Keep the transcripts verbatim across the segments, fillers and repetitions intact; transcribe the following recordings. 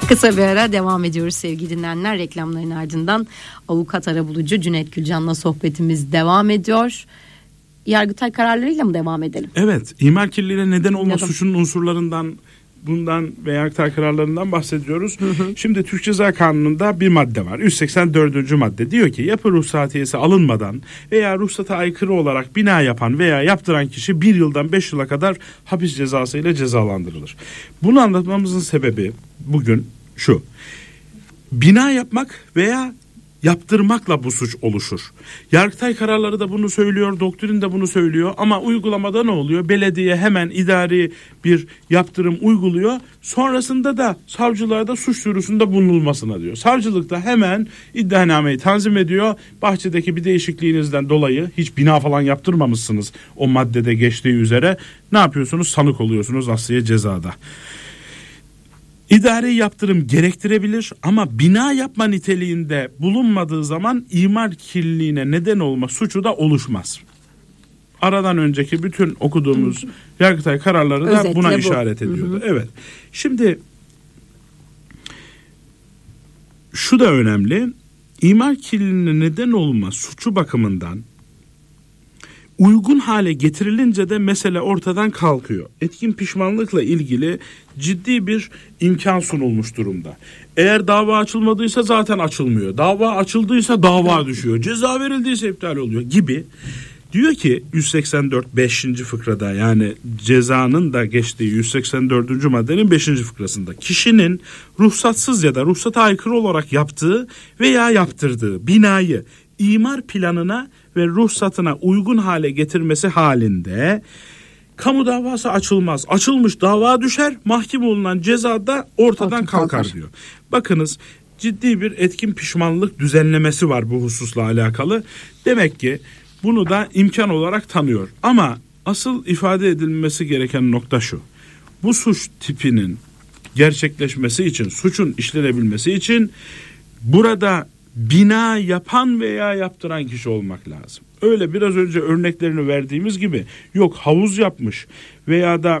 Kısa bir ara devam ediyoruz sevgili dinleyenler. Reklamların ardından avukat arabulucu Cüneyt Gülcan'la sohbetimiz devam ediyor. Yargıtay kararlarıyla mı devam edelim? Evet, imar kirliliğine neden olma Neden? suçunun unsurlarından, bundan ve Yargıtay kararlarından bahsediyoruz. Hı hı. Şimdi Türk Ceza Kanunu'nda bir madde var. yüz seksen dördüncü madde diyor ki yapı ruhsatiyesi alınmadan veya ruhsata aykırı olarak bina yapan veya yaptıran kişi bir yıldan beş yıla kadar hapis cezası ile cezalandırılır. Bunu anlatmamızın sebebi bugün şu: bina yapmak veya yaptırmakla bu suç oluşur. Yargıtay kararları da bunu söylüyor, doktrin de bunu söylüyor ama uygulamada ne oluyor? Belediye hemen idari bir yaptırım uyguluyor. Sonrasında da savcılığa da suç duyurusunda bulunulmasına diyor. Savcılık da hemen iddianameyi tanzim ediyor. Bahçedeki bir değişikliğinizden dolayı hiç bina falan yaptırmamışsınız o maddede geçtiği üzere. Ne yapıyorsunuz? Sanık oluyorsunuz asliye cezada. İdari yaptırım gerektirebilir ama bina yapma niteliğinde bulunmadığı zaman imar kirliliğine neden olma suçu da oluşmaz. Aradan önceki bütün okuduğumuz hı hı. Yargıtay kararları da özetle buna bu. işaret ediyordu. Hı hı. Evet. Şimdi şu da önemli. İmar kirliliğine neden olma suçu bakımından uygun hale getirilince de mesele ortadan kalkıyor. Etkin pişmanlıkla ilgili ciddi bir imkan sunulmuş durumda. Eğer dava açılmadıysa zaten açılmıyor. Dava açıldıysa dava düşüyor. Ceza verildiyse iptal oluyor gibi. Diyor ki yüz seksen dört beşinci fıkrada, yani cezanın da geçtiği yüz seksen dördüncü maddenin beşinci fıkrasında kişinin ruhsatsız ya da ruhsata aykırı olarak yaptığı veya yaptırdığı binayı imar planına ve ruhsatına uygun hale getirmesi halinde kamu davası açılmaz. Açılmış dava düşer, mahkeme olunan ceza da ortadan kalkar, kalkar diyor. Bakınız, ciddi bir etkin pişmanlık düzenlemesi var bu hususla alakalı. Demek ki bunu da imkan olarak tanıyor. Ama asıl ifade edilmesi gereken nokta şu: bu suç tipinin gerçekleşmesi için, suçun işlenebilmesi için burada bina yapan veya yaptıran kişi olmak lazım. Öyle biraz önce örneklerini verdiğimiz gibi yok havuz yapmış veya da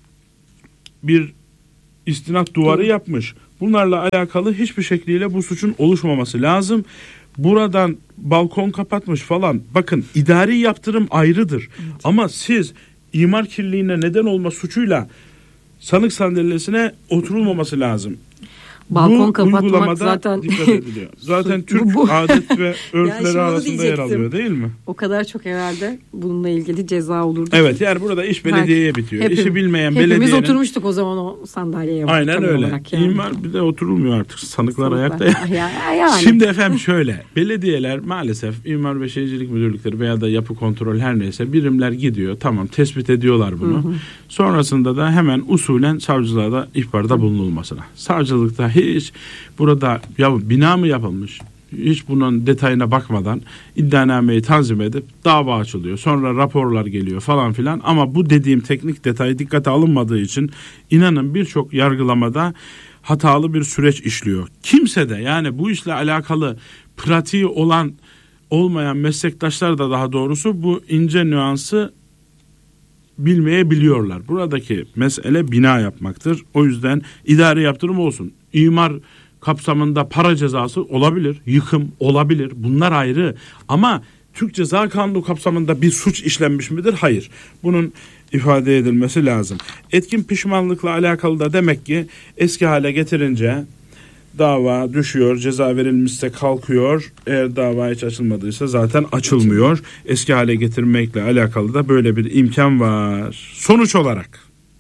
bir istinat duvarı evet. yapmış. Bunlarla alakalı hiçbir şekliyle bu suçun oluşmaması lazım. Buradan balkon kapatmış falan. Bakın, idari yaptırım ayrıdır. Evet. Ama siz imar kirliliğine neden olma suçuyla sanık sandalyesine oturulmaması lazım. Balkon bu kapatmak zaten dikkat ediliyor. Zaten Türk bu, bu. adet ve örfleri arasında yer alıyor, değil mi? O kadar çok herhalde bununla ilgili ceza olurdu. Evet, yani burada iş belediyeye bitiyor. Hepim, İşi bilmeyen hepimiz belediyenin. Hepimiz oturmuştuk o zaman o sandalyeye. Aynen öyle. Yani. İmar bir de oturulmuyor artık. Sanıklar, Sanıklar. ayakta. Ya, yani. Şimdi efendim şöyle. Belediyeler maalesef İmar ve Şehircilik Müdürlükleri veya da yapı kontrol her neyse birimler gidiyor. Tamam, tespit ediyorlar bunu. Hı hı. Sonrasında da hemen usulen savcılığa da ihbarda bulunulmasına. Savcılıkta hiç burada ya bina mı yapılmış, hiç bunun detayına bakmadan iddianameyi tanzim edip dava açılıyor. Sonra raporlar geliyor falan filan, ama bu dediğim teknik detay dikkate alınmadığı için inanın birçok yargılamada hatalı bir süreç işliyor. Kimse de, yani bu işle alakalı pratiği olan olmayan meslektaşlar da daha doğrusu bu ince nüansı bilmeyebiliyorlar. Buradaki mesele bina yapmaktır. O yüzden idari yaptırım olsun. İmar kapsamında para cezası olabilir, yıkım olabilir. Bunlar ayrı. Ama Türk Ceza Kanunu kapsamında bir suç işlenmiş midir? Hayır. Bunun ifade edilmesi lazım. Etkin pişmanlıkla alakalı da demek ki eski hale getirince dava düşüyor, ceza verilmişse kalkıyor. Eğer dava hiç açılmadıysa zaten açılmıyor. Eski hale getirmekle alakalı da böyle bir imkan var. Sonuç olarak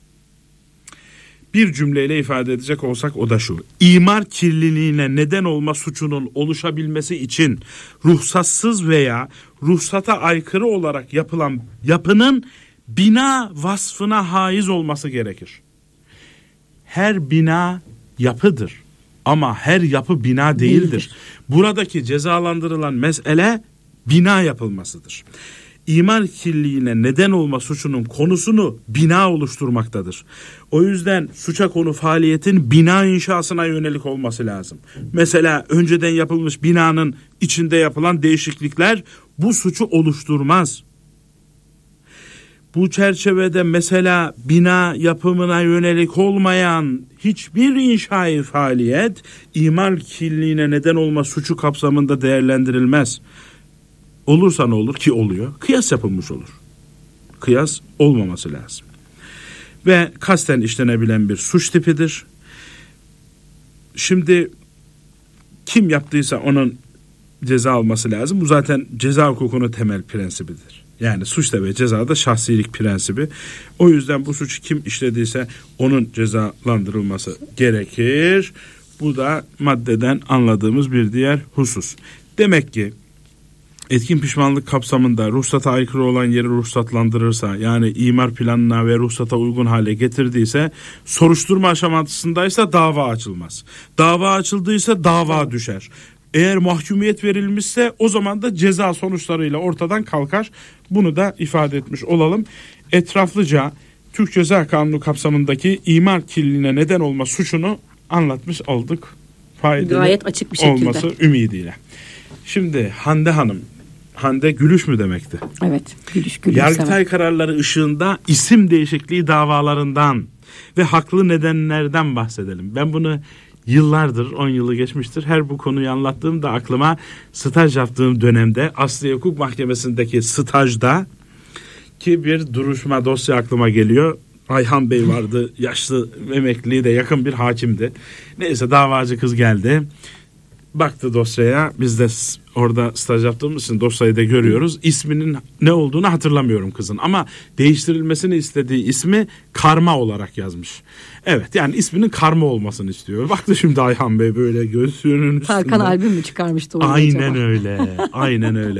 bir cümleyle ifade edecek olsak o da şu: İmar kirliliğine neden olma suçunun oluşabilmesi için ruhsatsız veya ruhsata aykırı olarak yapılan yapının bina vasfına haiz olması gerekir. Her bina yapıdır ama her yapı bina değildir. değildir. Buradaki cezalandırılan mesele bina yapılmasıdır. İmar kirliliğine neden olma suçunun konusunu bina oluşturmaktadır. O yüzden suça konu faaliyetin bina inşasına yönelik olması lazım. Mesela önceden yapılmış binanın içinde yapılan değişiklikler bu suçu oluşturmaz. Bu çerçevede mesela bina yapımına yönelik olmayan hiçbir inşai faaliyet imar kirliliğine neden olma suçu kapsamında değerlendirilmez. Olursa ne olur ki oluyor? Kıyas yapılmış olur. Kıyas olmaması lazım. Ve kasten işlenebilen bir suç tipidir. Şimdi kim yaptıysa onun ceza alması lazım. Bu zaten ceza hukukunun temel prensibidir. Yani suçta ve cezada şahsilik prensibi. O yüzden bu suçu kim işlediyse onun cezalandırılması gerekir. Bu da maddeden anladığımız bir diğer husus. Demek ki etkin pişmanlık kapsamında ruhsata aykırı olan yeri ruhsatlandırırsa, yani imar planına ve ruhsata uygun hale getirdiyse, soruşturma aşamasındaysa dava açılmaz. Dava açıldıysa dava düşer. Eğer mahkumiyet verilmişse o zaman da ceza sonuçlarıyla ortadan kalkar. Bunu da ifade etmiş olalım. Etraflıca Türk Ceza Kanunu kapsamındaki imar kirliliğine neden olma suçunu anlatmış olduk. Faydalı gayet açık bir şekilde olması ümidiyle. Şimdi Hande Hanım, Hande Gülüş mü demekti? Evet, Gülüş Gülüş. Yargıtay kararları ışığında isim değişikliği davalarından ve haklı nedenlerden bahsedelim. Ben bunu yıllardır, on yılı geçmiştir, her bu konuyu anlattığımda aklıma staj yaptığım dönemde Asliye Hukuk Mahkemesi'ndeki stajda ki bir duruşma dosya aklıma geliyor. Ayhan Bey vardı, yaşlı, emekli de yakın bir hakimdi. Neyse, davacı kız geldi. Baktı dosyaya, biz de orada staj yaptığımız için dosyayı da görüyoruz. İsminin ne olduğunu hatırlamıyorum kızın, ama değiştirilmesini istediği ismi karma olarak yazmış. Evet, yani isminin karma olmasını istiyor. Baktı şimdi Ayhan Bey böyle göğsünün üstünde. Tarkan albüm mü çıkarmıştı? Aynen acaba? öyle, aynen öyle.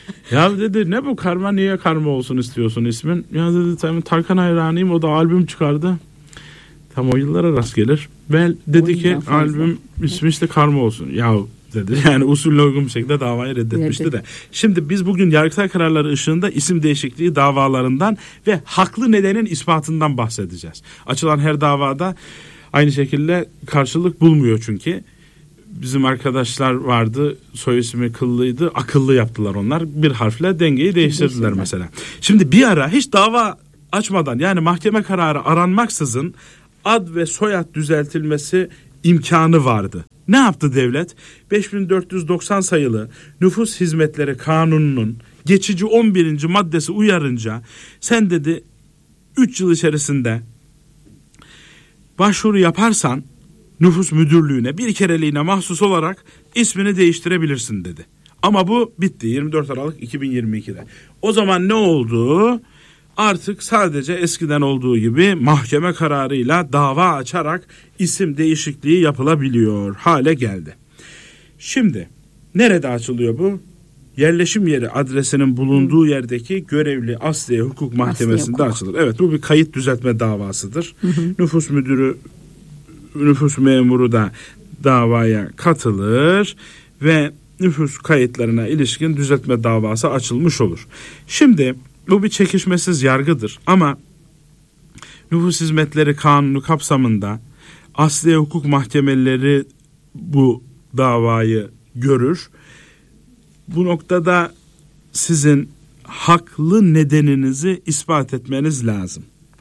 Ya dedi, ne bu karma, niye karma olsun istiyorsun ismin? Ya dedi, tamam, Tarkan hayranıyım, o da albüm çıkardı. Tam o yıllara rast gelir. Ve dedi o ki albüm ismi işte karma olsun. Ya dedi, yani usulüne uygun bir şekilde davayı reddetmişti Reddet. de. Şimdi biz bugün Yargıtay kararları ışığında isim değişikliği davalarından ve haklı nedenin ispatından bahsedeceğiz. Açılan her davada aynı şekilde karşılık bulmuyor çünkü. Bizim arkadaşlar vardı, soy ismi Kıllıydı, akıllı yaptılar onlar. Bir harfle dengeyi değiştirdiler mesela. Şimdi bir ara hiç dava açmadan, yani mahkeme kararı aranmaksızın ad ve soyad düzeltilmesi imkanı vardı. Ne yaptı devlet? beş bin dört yüz doksan sayılı Nüfus Hizmetleri Kanunu'nun geçici on birinci maddesi uyarınca, sen dedi üç yıl içerisinde başvuru yaparsan nüfus müdürlüğüne bir kereliğine mahsus olarak ismini değiştirebilirsin dedi. Ama bu bitti yirmi dört Aralık iki bin yirmi ikide. O zaman ne oldu? Artık sadece eskiden olduğu gibi mahkeme kararıyla dava açarak isim değişikliği yapılabiliyor hale geldi. Şimdi nerede açılıyor bu? Yerleşim yeri adresinin bulunduğu yerdeki görevli Asliye Hukuk Mahkemesi'nde Asliye açılır. Evet, bu bir kayıt düzeltme davasıdır. Hı hı. Nüfus müdürü, nüfus memuru da davaya katılır ve nüfus kayıtlarına ilişkin düzeltme davası açılmış olur. Şimdi bu bir çekişmesiz yargıdır ama Nüfus Hizmetleri Kanunu kapsamında Asliye Hukuk Mahkemeleri bu davayı görür. Bu noktada sizin haklı nedeninizi ispat etmeniz lazım.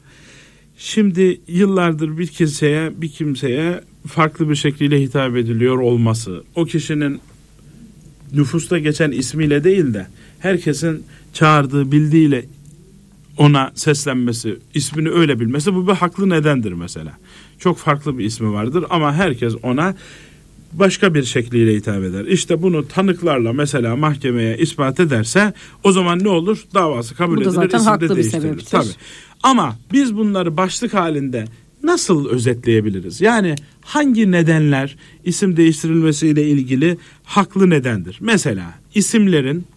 Şimdi yıllardır bir kimseye bir kimseye farklı bir şekilde hitap ediliyor olması, o kişinin nüfusta geçen ismiyle değil de herkesin çağırdığı, bildiğiyle ona seslenmesi, ismini öyle bilmesi, bu bir haklı nedendir mesela. Çok farklı bir ismi vardır ama herkes ona başka bir şekliyle hitap eder. İşte bunu tanıklarla mesela mahkemeye ispat ederse o zaman ne olur? Davası kabul edilir, isim de değiştirilir. Tabii. Ama biz bunları başlık halinde nasıl özetleyebiliriz? Yani hangi nedenler isim değiştirilmesiyle ilgili haklı nedendir? Mesela isimlerin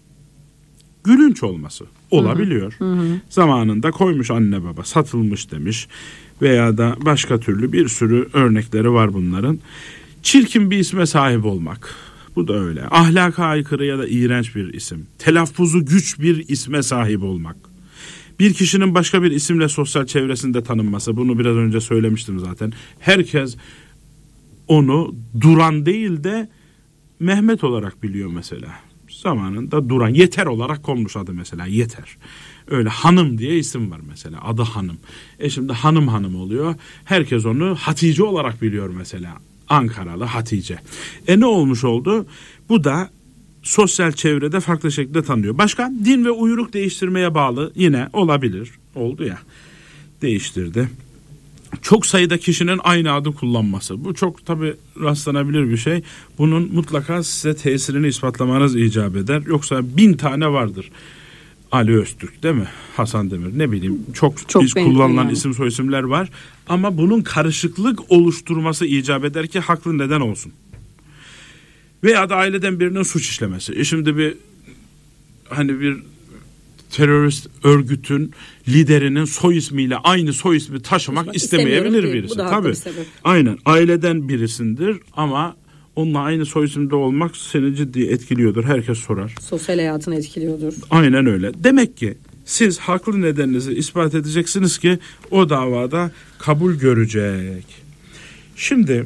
gülünç olması olabiliyor. Hı hı. Zamanında koymuş anne baba, satılmış demiş veya da başka türlü bir sürü örnekleri var bunların. Çirkin bir isme sahip olmak, bu da öyle. Ahlaka aykırı ya da iğrenç bir isim. Telaffuzu güç bir isme sahip olmak. Bir kişinin başka bir isimle sosyal çevresinde tanınması, bunu biraz önce söylemiştim zaten. Herkes onu Duran değil de Mehmet olarak biliyor mesela. zamanında duran, Yeter olarak konmuş adı mesela, Yeter. Öyle Hanım diye isim var mesela, adı Hanım. E şimdi Hanım Hanım oluyor. Herkes onu Hatice olarak biliyor mesela. Ankaralı Hatice. E ne olmuş oldu? Bu da sosyal çevrede farklı şekilde tanıyor. Başka, din ve uyruk değiştirmeye bağlı yine olabilir. Oldu ya, değiştirdi. Çok sayıda kişinin aynı adı kullanması. Bu çok tabii rastlanabilir bir şey. Bunun mutlaka size tesirini ispatlamanız icap eder. Yoksa bin tane vardır. Ali Öztürk değil mi? Hasan Demir, ne bileyim çok, çok kullanılan yani isim soyisimler var. Ama bunun karışıklık oluşturması icap eder ki haklı neden olsun. Veya da aileden birinin suç işlemesi. E şimdi bir hani bir terörist örgütün liderinin soy ismiyle aynı soy ismi taşımak Taşımak istemeyebilir birisi. Tabii. Aynen, aileden birisindir ama onunla aynı soy isimde olmak seni ciddi etkiliyordur. Herkes sorar. Sosyal hayatını etkiliyordur. Aynen öyle. Demek ki siz haklı nedeninizi ispat edeceksiniz ki o davada kabul görecek. Şimdi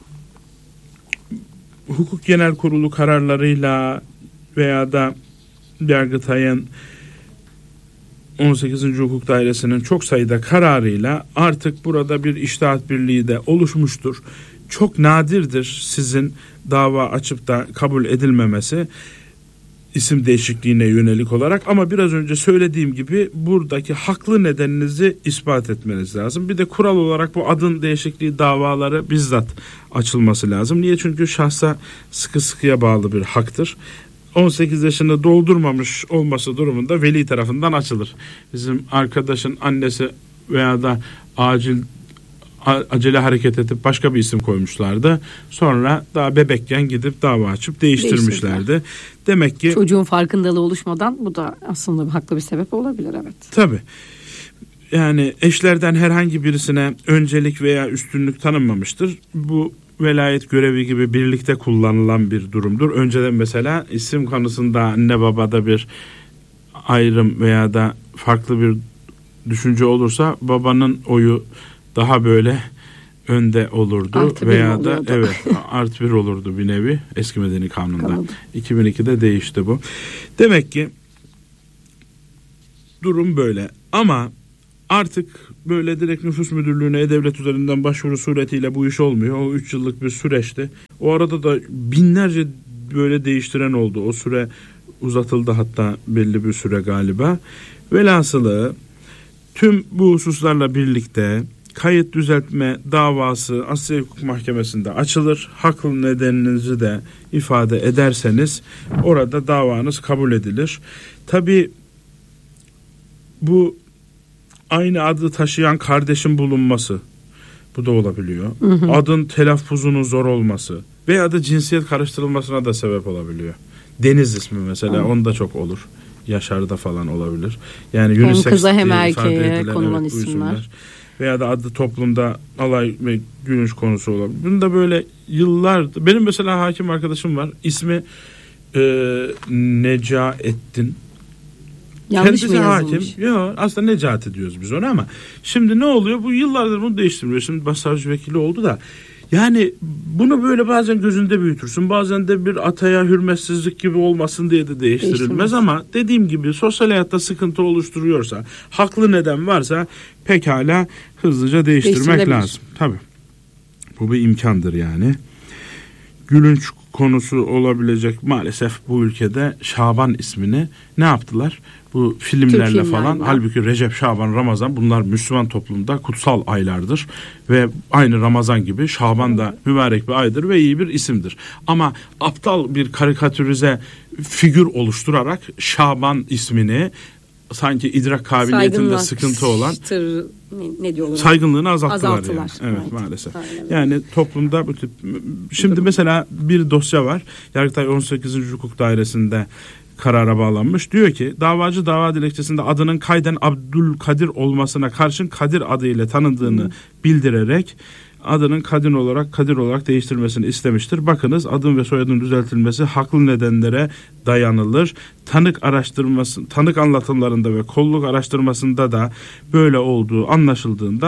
Hukuk Genel Kurulu kararlarıyla veya da Yargıtay'ın on sekizinci Hukuk Dairesi'nin çok sayıda kararıyla artık burada bir içtihat birliği de oluşmuştur. Çok nadirdir sizin dava açıp da kabul edilmemesi isim değişikliğine yönelik olarak, ama biraz önce söylediğim gibi buradaki haklı nedeninizi ispat etmeniz lazım. Bir de kural olarak bu adın değişikliği davaları bizzat açılması lazım. Niye? Çünkü şahsa sıkı sıkıya bağlı bir haktır. on sekiz yaşını doldurmamış olması durumunda veli tarafından açılır. Bizim arkadaşın annesi veya da acil acele hareket edip başka bir isim koymuşlardı. Sonra daha bebekken gidip dava açıp değiştirmişlerdi. Demek ki çocuğun farkındalığı oluşmadan bu da aslında haklı bir sebep olabilir, evet. Tabii. Yani eşlerden herhangi birisine öncelik veya üstünlük tanınmamıştır. Bu velayet görevi gibi birlikte kullanılan bir durumdur. Önceden mesela isim konusunda anne babada bir ayrım veya da farklı bir düşünce olursa babanın oyu daha böyle önde olurdu artı veya da evet artı bir olurdu bir nevi eski medeni kanunda. Kanun. iki bin ikide değişti bu. Demek ki durum böyle, ama artık böyle direkt nüfus müdürlüğüne e-devlet üzerinden başvuru suretiyle bu iş olmuyor. O üç yıllık bir süreçti. O arada da binlerce böyle değiştiren oldu. O süre uzatıldı hatta belli bir süre galiba. Velhasılı tüm bu hususlarla birlikte kayıt düzeltme davası Asliye Hukuk Mahkemesi'nde açılır. Haklı nedeninizi de ifade ederseniz orada davanız kabul edilir. Tabii bu aynı adı taşıyan kardeşin bulunması, bu da olabiliyor. Hı hı. Adın telaffuzunun zor olması veya da cinsiyet karıştırılmasına da sebep olabiliyor. Deniz ismi mesela, hı. onda çok olur. Yaşar'da falan olabilir. Yani unisex hem kıza hem erkeğe konulan evet, isimler. isimler. Veya da adı toplumda alay ve gülünç konusu olabilir. Bunu da böyle yıllardır. Benim mesela hakim arkadaşım var. İsmi e, Necaettin. Yanlış Kendisi mı yazılmış? Hakim. Yok, aslında Necati diyoruz biz ona, ama şimdi ne oluyor? Bu yıllardır bunu değiştirmiyor. Şimdi başsavcı vekili oldu da. Yani bunu böyle bazen gözünde büyütürsün. Bazen de bir ataya hürmetsizlik gibi olmasın diye de değiştirilmez. Ama dediğim gibi sosyal hayatta sıkıntı oluşturuyorsa, haklı neden varsa pekala hızlıca değiştirmek lazım. Tabii. Bu bir imkandır yani. Gülünç konusu olabilecek maalesef bu ülkede Şaban ismini ne yaptılar? Bu filmlerle falan. Halbuki Recep, Şaban, Ramazan bunlar Müslüman toplumda kutsal aylardır. Ve aynı Ramazan gibi Şaban da mübarek bir aydır ve iyi bir isimdir. Ama aptal bir karikatürize figür oluşturarak Şaban ismini sanki idrak kabiliyetinde sıkıntı olan ne diyorlar? Saygınlığını azalttılar. azalttılar. Yani. Evet, evet maalesef. Aynen. Yani toplumda bu tip şimdi mesela bir dosya var. Yargıtay on sekizinci Hukuk Dairesi'nde karara bağlanmış. Diyor ki davacı dava dilekçesinde adının kayden Abdülkadir olmasına karşın Kadir adıyla tanındığını hmm. bildirerek adının Kadir olarak Kadir olarak değiştirmesini istemiştir. Bakınız, adın ve soyadın düzeltilmesi haklı nedenlere dayanılır. Tanık araştırması, tanık anlatımlarında ve kolluk araştırmasında da böyle olduğu anlaşıldığından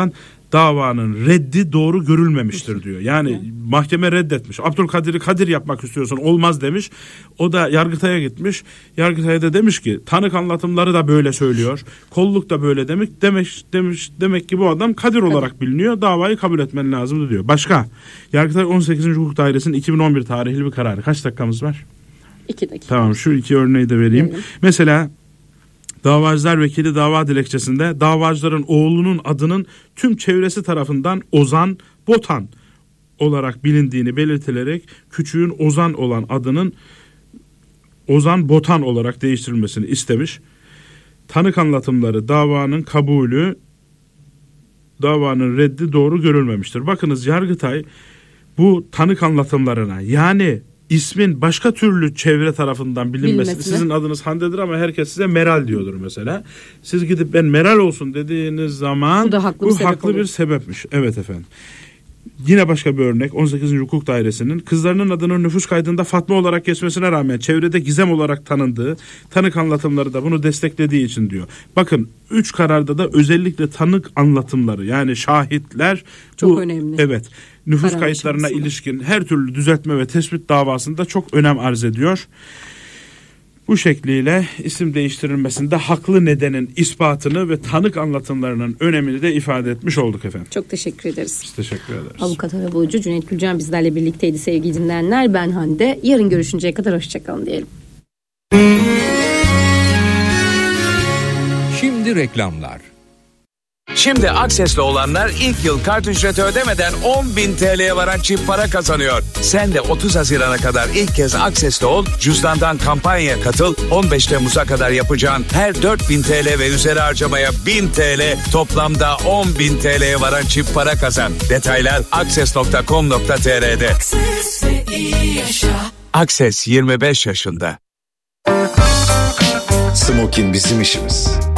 davanın reddi doğru görülmemiştir diyor. Yani mahkeme reddetmiş. Abdülkadir'i Kadir yapmak istiyorsan olmaz demiş. O da Yargıtay'a gitmiş. Yargıtay'a da demiş ki tanık anlatımları da böyle söylüyor. Kolluk da böyle demek demek demiş demek ki bu adam Kadir olarak biliniyor. Davayı kabul etmen lazımdı diyor. Başka. Yargıtay on sekizinci Hukuk Dairesi'nin iki bin on bir tarihli bir kararı. Kaç dakikamız var? İki dakika. Tamam, şu iki örneği de vereyim. Verelim. Mesela Davacılar Vekili dava dilekçesinde davacıların oğlunun adının tüm çevresi tarafından Ozan Botan olarak bilindiğini belirtilerek küçüğün Ozan olan adının Ozan Botan olarak değiştirilmesini istemiş. Tanık anlatımları davanın kabulü, davanın reddi doğru görülmemiştir. Bakınız Yargıtay bu tanık anlatımlarına, yani ismin başka türlü çevre tarafından bilinmesi. Bilmesine. Sizin adınız Hande'dir ama herkes size Meral diyordur mesela. Siz gidip ben Meral olsun dediğiniz zaman bu, da haklı, bu bir, sebep haklı bir sebepmiş. Evet efendim. Yine başka bir örnek on sekizinci Hukuk Dairesi'nin kızlarının adının nüfus kaydında Fatma olarak geçmesine rağmen çevrede Gizem olarak tanındığı, tanık anlatımları da bunu desteklediği için diyor. Bakın üç kararda da özellikle tanık anlatımları, yani şahitler çok bu, önemli. Evet. Nüfus Karar kayıtlarına ilişkin her türlü düzeltme ve tespit davasında çok önem arz ediyor. Bu şekliyle isim değiştirilmesinde haklı nedenin ispatını ve tanık anlatımlarının önemini de ifade etmiş olduk efendim. Çok teşekkür ederiz. Biz teşekkür ederiz. Avukat arabulucu Cüneyt Gülcan bizlerle birlikteydi sevgili dinleyenler. Ben Hande. Yarın görüşünceye kadar hoşçakalın diyelim. Şimdi reklamlar. Şimdi Akses'le olanlar ilk yıl kart ücreti ödemeden on bin T L'ye varan çift para kazanıyor. Sen de otuz Haziran'a kadar ilk kez Akses'te ol, cüzdandan kampanyaya katıl, on beş Temmuz'a kadar yapacağın her dört bin T L ve üzeri harcamaya bin T L, toplamda on bin T L'ye varan çift para kazan. Detaylar akses nokta com nokta t r'de. Akses yirmi beş yaşında. Smokin bizim işimiz.